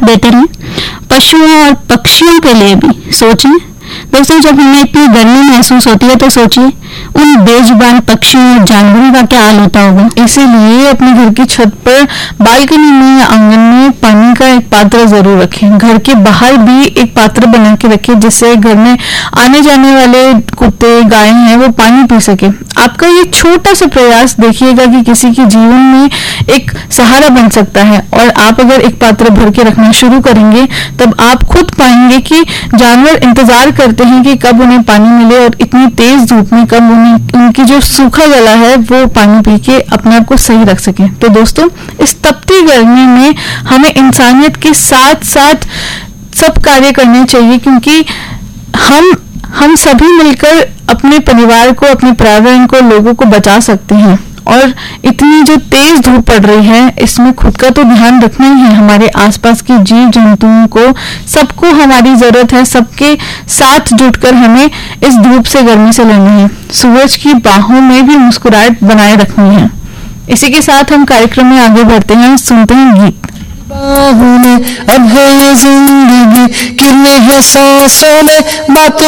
देते रहें। पशुओं और पक्षियों के लिए भी सोचें। दोस्तों, जब हमें इतनी गर्मी महसूस होती है तो सोचिए उन बेजुबान पक्षियों और जानवरों का क्या हाल होता होगा। इसीलिए अपने घर की छत पर, बालकनी में या आंगन में पानी का एक पात्र जरूर रखें। घर के बाहर भी एक पात्र बना के रखें जिससे घर में आने जाने वाले कुत्ते, गाय हैं, वो पानी पी सके। आपका ये छोटा सा प्रयास देखिएगा कि किसी के जीवन में एक सहारा बन सकता है। और आप अगर एक पात्र भर के रखना शुरू करेंगे तब आप खुद पाएंगे कि जानवर इंतजार करते हैं कि कब उन्हें पानी मिले और इतनी तेज धूप में कब उनकी जो सूखा गला है वो पानी पी के अपने आप को सही रख सके। तो दोस्तों, इस तपती गर्मी में हमें इंसानियत के साथ साथ सब कार्य करने चाहिए, क्योंकि हम सभी मिलकर अपने परिवार को, अपने पर्यावरण को, लोगों को बचा सकते हैं। और इतनी जो तेज धूप पड़ रही है, इसमें खुद का तो ध्यान रखना ही है, हमारे आसपास के जीव जंतुओं को, सबको हमारी जरूरत है। सबके साथ जुटकर हमें इस धूप से, गर्मी से लड़ना है। सूरज की बाहों में भी मुस्कुराहट बनाए रखनी है। इसी के साथ हम कार्यक्रम में आगे बढ़ते हैं, सुनते हैं गीत। बाहों में अब है ये जिंदगी, किरणें हैं सांसों में, बातों